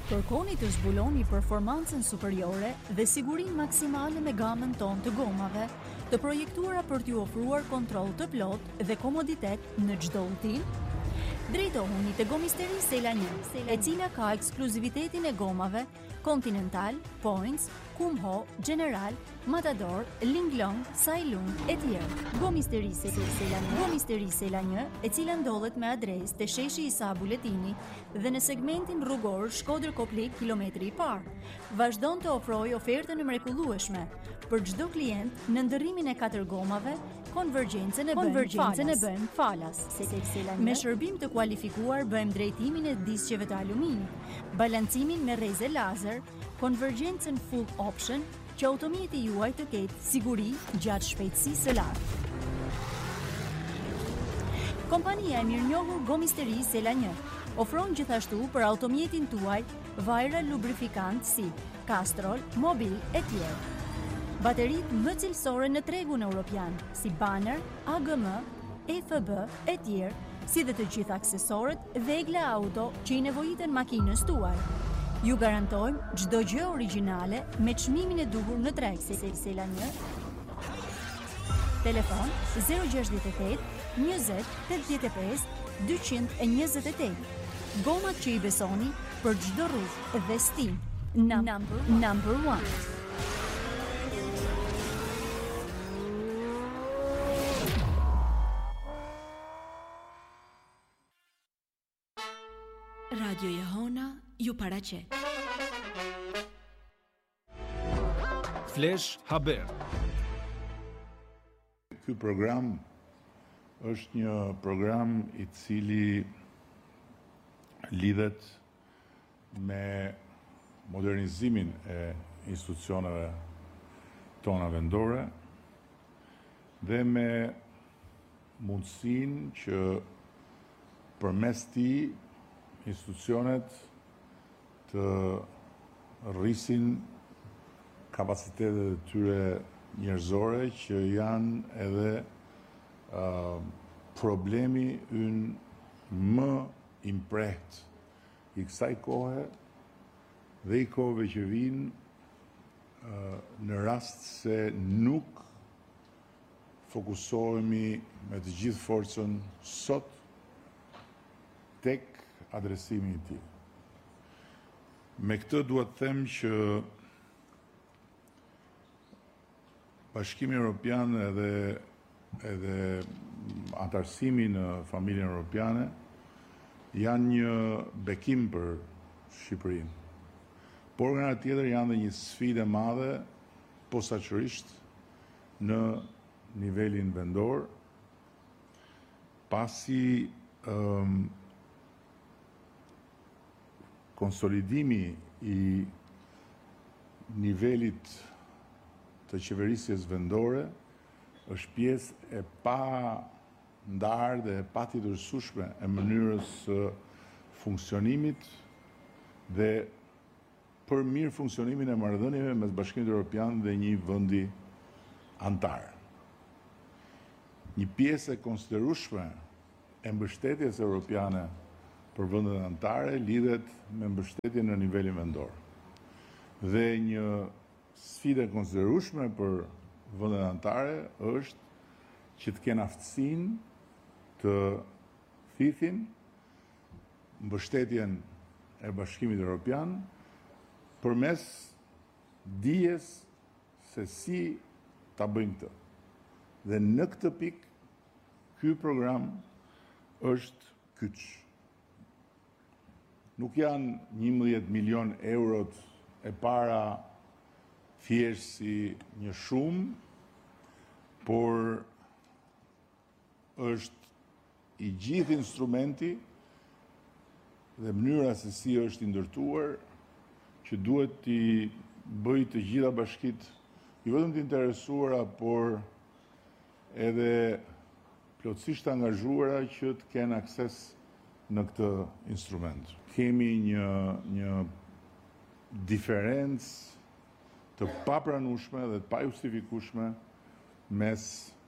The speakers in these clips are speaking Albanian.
Kërkoni të zbuloni performancën superiore dhe sigurinë maksimale me gamën tonë të gomave, të projektuara për t'ju ofruar kontroll të plotë dhe komoditet në çdo udhtim. Drejtohuni te Gomisteri Sela 1, e cila ka ekskluzivitetin e gomave Continental, Points, Kumho, General, Matador, Linglong, Sailung e tjerë. Gomisteri Sela 1, e cila ndodhet me adresë te sheshi Isa Buletini dhe në segmentin rrugor Shkodër Koplik kilometri i parë, vazhdon të ofrojë ofertën e mrekullueshme për çdo klient në ndërrimin e 4 gomave. Konvergjencën e bëjmë falas. Me shërbim të kualifikuar bëjmë drejtimin e disqeve të aluminit, balancimin me rreze lazer, konvergjencën full option, që automjeti juaj të ketë siguri gjatë shpejtësisë së lartë. Kompania e mirënjohur Gomisteri Sela 1 ofron gjithashtu për automjetin tuaj vajra lubrifikant si Castrol, Mobil e tjerë. Baterit më cilësore në tregun europian, si Banner, AGM, EFB e tjerë, si dhe të gjithë aksesorët Vegla Auto që i nevojiten makinës tuaj. Ju garantojmë çdo gjë origjinale me çmimin e duhur në treg. Sela 1. Telefon 068 20 85 228. Gomat që i besoni për çdo rrugë dhe stim. Number 1. Radio Jehona ju paraqet. Flash Haber. Ky program është një program i cili lidhet me modernizimin e institucioneve tona vendore dhe me mundësinë që përmes tij institucionet të rrisin kapacitetet e tyre njerëzore që janë edhe problemi ynë më impreht i kësaj kohe dhe i kohëve që vinë në rast se nuk fokusohemi me të gjithë forcën sot tek adresimi i tij. Me këtë duhet të them që Bashkimi Evropian edhe antarësimi në familjen evropiane janë një bekim për Shqipërinë. Por nga ana tjetër janë dhe një sfidë e madhe posaçërisht në nivelin vendor, pasi konsolidimi i nivelit të qeverisjes vendore është pjesë e pa ndarë dhe e pa tjetërsueshme e mënyrës së funksionimit dhe për mirë funksionimin e marrëdhënieve mes Bashkimit Evropian dhe një vendi antar. Një pjesë e konsiderueshme e mbështetjes europiane për vendet anëtare lidhet me mbështetje në nivelin vendor. Dhe një sfidë e konsiderueshme për vendet anëtare është që të kenë aftësinë të thithin mbështetjen e Bashkimit Evropian përmes dijes se si ta bëjnë këtë. Dhe në këtë pikë ky program është kyç. Nuk janë 11 milion eurot e para thjesht si një shumë, por është i gjithë instrumenti dhe mënyra se si është i ndërtuar që duhet t'i bëj të gjitha bashkitë, jo vetëm të interesuara, por edhe plotësisht angazhuara që të kenë akses në këtë instrument. Kemi një diferencë të papranueshme dhe të pajustifikueshme mes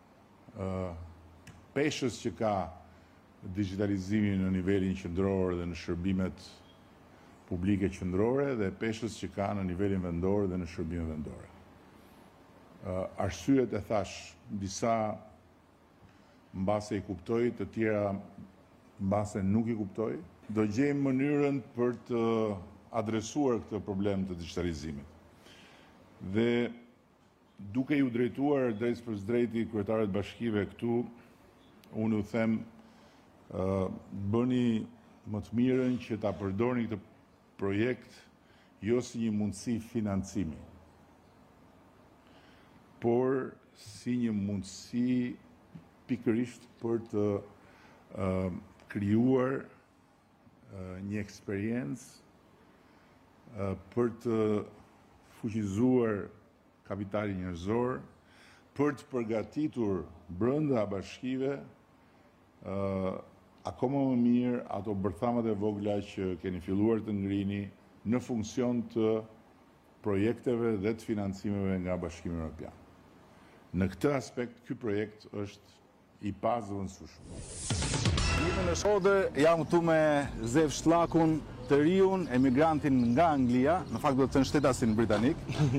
peshës që ka digitalizimi në nivelin qendror dhe në shërbimet publike qendrore dhe peshës që ka në nivelin vendor dhe në shërbime vendore. Arsyet e thash, disa mbase i kuptoj, të tjera mbase nuk i kuptoj. Do gjejmë mënyrën për të adresuar këtë problem të digitalizimit. Dhe duke ju drejtuar drejt për drejti kryetarët bashkive këtu, unë u them bëni më të mirën që ta përdorni këtë projekt jo si një mundësi financimi, por si një mundësi pikërisht për të krijuar një eksperiencë, për të fuqizuar kapitalin njerëzor, për të përgatitur brenda bashkive akoma më mirë ato bërthamat e vogla që keni filluar të ngrini në funksion të projekteve dhe të financimeve nga Bashkimi Evropian. Në këtë aspekt, ky projekt është i pazëvendësueshëm. Jemi në Shkodër, jam këtu me Zev Shlakun, të riun, emigrantin nga Anglia, në fakt do të thënë shtetasin britanik,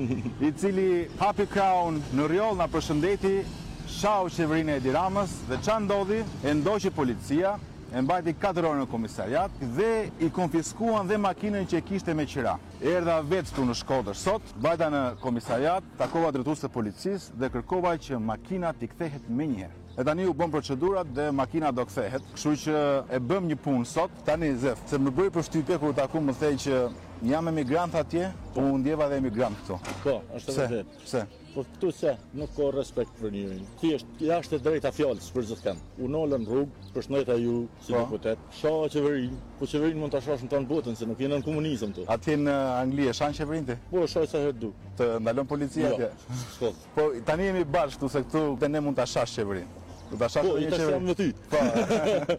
i cili hapi kraun në rjoll na përshëndeti, shau qeverinë e Edi Ramës dhe ç'a ndodhi? E ndoqi policia, e mbajti 4 orë në komisariat dhe i konfiskuan dhe makinën që e kishte me qira. Erdha vetë këtu në Shkodër sot, mbajta në komisariat, takova drejtues të policisë dhe kërkova që makina t'i kthehet menjëherë. E tani u bën procedurat dhe makina do kthehet, kështu që e bëm një punë sot. Tani Zef, se më bëri përshtypje kur taku më thej që jam emigrant atje, po u ndjeva dhe emigrant këtu. Po, është vërtet. Pse? Po këtu se nuk ka respekt për njërin. Thjesht jashtë drejta fjalës për çdo kënd. U nolën rrugë, përshëndeta ju si deputet. Shoh qeverinë, po qeverinë mund ta shohësh në tonë botën se nuk jeni në komunizëm këtu. Atje në Angli e shan qeverinë ti? Po, shoh sa herë du. Të ndalon policia atje. Po. Po tani jemi bashkë këtu se këtu te ne mund ta shash qeverinë. Do ta shash Po, i një tash jam qeveri. me ty. Po.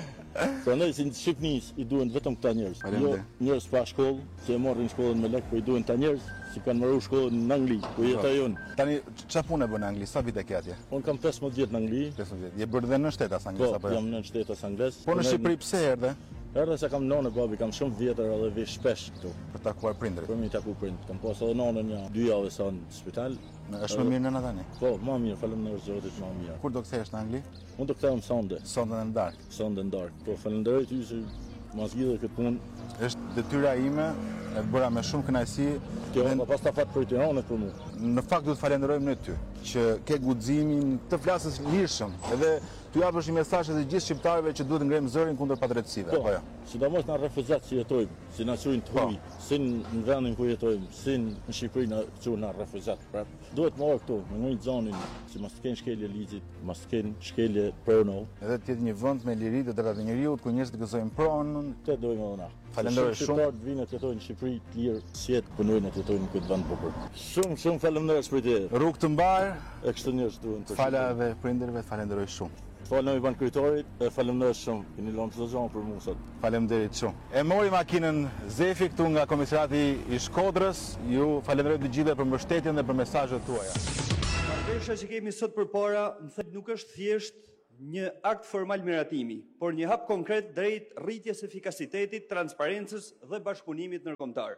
Prandaj si në Shqipërisë i duhen vetëm këta njerëz. Jo njerëz pa shkollë, që e marrin shkollën me lek, po i duhen ta njerëz që kanë marrë shkollën në Angli, ku jetojnë unë. Tani çfarë punë bën në Angli? Sa vite ke atje? Unë kam 15 vjet në Angli. 15 vjet. Je bërë dhe në shtetas anglisë apo Po, jo? jam në shtetas anglisë. Po në Shqipëri pse erdhe? Erdhe se kam nonë babi, kam shumë vjetër edhe vi shpesh këtu. Për takuar prindrit. Për mi taku prind. Kam pas edhe nonën ja 2 javë sa në spital. Është më mirë nëna tani. Po, më mirë, faleminderit Zotit, më mirë. Kur do kthehesh në Angli? Unë do kthehem sonde, Sonde në darkë. sonde në darkë. Po, falenderoj ty se ma zgjidhe këtë punë. Është detyra ime, e bëra me shumë kënaqësi. Kjo pa pas ta fat për Tiranën për mua. Në fakt duhet falenderojmë ne ty që ke guximin të flasësh lirshëm, edhe ty japësh një mesazh edhe gjithë shqiptarëve që duhet ngrejmë zërin kundër padrejtësive, apo jo? Sidomos në refuzat që jetojmë, si na quajnë të huj, si në vendin ku jetojmë, si në Shqipëri na quajnë refuzat. Pra, duhet marrë këtu, në një zonin, si mos të kenë shkelje ligjit, mos të kenë shkelje prono. Edhe të jetë një vend me liri të drejtat e njeriut ku njerëzit gëzojnë pronën. Të dojmë edhe na. Falenderoj shumë. Shqiptarët vinë të jetojnë në Shqipëri të lirë, si jetë punojnë të jetojnë në këtë vend bukur. Shumë faleminderit për të. Rrugë të mbar, E kështu njerëz duhen të. fala edhe prindërve, falenderoj shumë. Falem i ban kryetarit, e falemnderit shumë. Keni lënë çdo gjë për mua sot. Faleminderit shumë. E mori makinën Zefi këtu nga komisariati i Shkodrës. Ju falenderoj të gjithëve për mbështetjen dhe për mesazhet tuaja. Marrëveshja që kemi sot përpara, më thënë nuk është thjesht një akt formal miratimi, por një hap konkret drejt rritjes efikasitetit, transparencës dhe bashkëpunimit ndërkombëtar.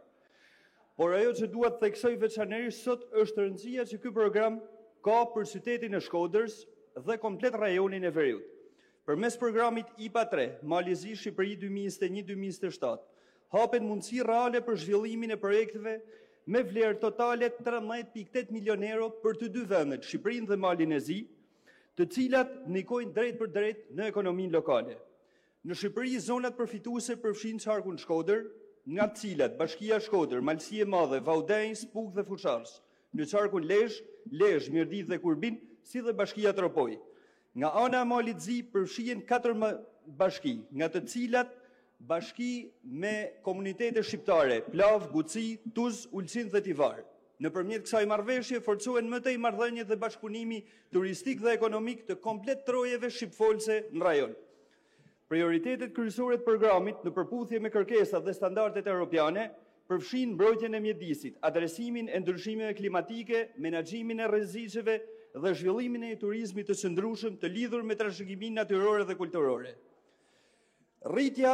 Por ajo që dua të theksoj veçanërisht sot është rëndësia që ky program ka për qytetin e Shkodrës dhe komplet rajonin e Veriut. Përmes programit IPA 3, Malizi Shqipëri 2021-2027, hapen mundësi reale për zhvillimin e projekteve me vlerë totale 13.8 milion euro për të dy vendet, Shqipërinë dhe Malin e Zi, të cilat ndikojnë drejt për drejt në ekonominë lokale. Në Shqipëri, zonat përfituese përfshin qarkun Shkodër, nga të cilat Bashkia Shkodër, Malësi e Madhe, Vaudin, Spuk dhe Fuçars, në qarkun Lezhë, Mirdit dhe Kurbin, si dhe Bashkia Tropoj. Nga ana e Malit Zi përfshihen 4 bashki, nga të cilat bashki me komunitete shqiptare, Plav, Guci, Tuz, Ulqin dhe Tivar. Nëpërmjet kësaj marrëveshje forcohen më tej marrëdhëniet dhe bashkëpunimi turistik dhe ekonomik të komplet trojeve shqipfolse në rajon. Prioritetet kryesore të programit në përputhje me kërkesat dhe standardet europiane përfshin mbrojtjen e mjedisit, adresimin e ndryshimeve klimatike, menaxhimin e rreziqeve dhe zhvillimin e turizmit të qëndrueshëm të lidhur me trashëgiminë natyrore dhe kulturore. Rritja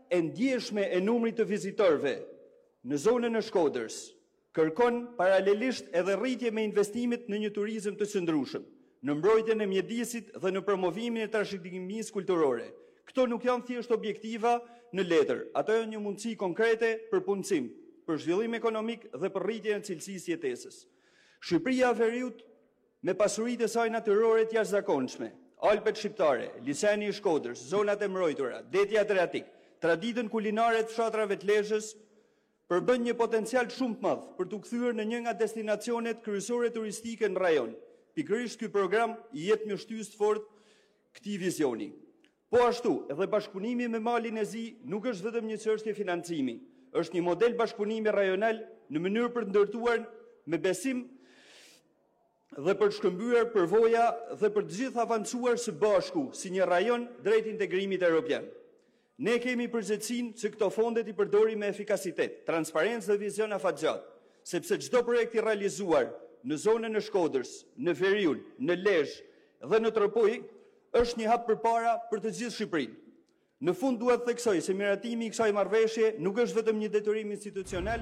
e ndjeshme e numrit të vizitorëve në zonën e Shkodrës kërkon paralelisht edhe rritje me investimet në një turizëm të qëndrueshëm, në mbrojtjen e mjedisit dhe në promovimin e trashëgimisë kulturore. Këto nuk janë thjesht objektiva në letër, ato janë një mundësi konkrete për punësim, për zhvillim ekonomik dhe për rritjen e cilësisë jetesës. Shqipëria e Veriut me pasuritë e saj natyrore të jashtëzakonshme, Alpet shqiptare, Liçeni i Shkodrës, zonat e mbrojtura, deti Adriatik, traditën kulinare të fshatrave të Lezhës, përbën një potencial shumë të madh për t'u kthyer në një nga destinacionet kryesore turistike në rajon. Pikërisht ky program i jep një shtysë të fortë këtij vizioni. Po ashtu, edhe bashkëpunimi me Malin e Zi nuk është vetëm një çështje financimi, është një model bashkëpunimi rajonal në mënyrë për të ndërtuar me besim dhe për të shkëmbyer përvoja dhe për të gjithë avancuar së bashku si një rajon drejt integrimit evropian. Ne kemi përgjegjësinë që këto fondet i përdorim me efikasitet, transparencë dhe vizion afatgjat, sepse çdo projekt i realizuar në zonën e Shkodrës, në Veriul, në Lezhë dhe në Tropoj është një hap përpara për të gjithë Shqipërinë. Në fund duhet të theksoj se miratimi i kësaj marrëveshje nuk është vetëm një detyrim institucional.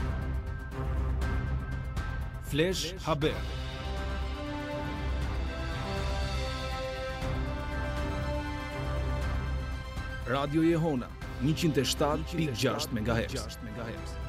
Flash Haber. Radio Jehona 107.6 MHz.